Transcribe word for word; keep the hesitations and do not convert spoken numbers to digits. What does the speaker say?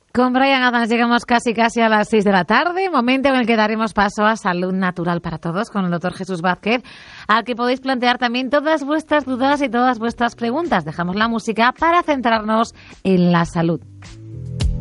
Con Bryan Adams llegamos casi casi a las seis de la tarde, momento en el que daremos paso a Salud Natural para Todos con el doctor Jesús Vázquez, al que podéis plantear también todas vuestras dudas y todas vuestras preguntas. Dejamos la música para centrarnos en la salud.